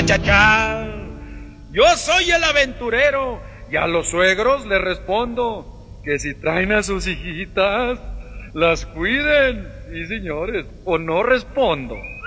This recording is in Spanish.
cha, cha. Yo soy el aventurero y a los suegros les respondo que si traen a sus hijitas, las cuiden. Sí, señores, o no respondo.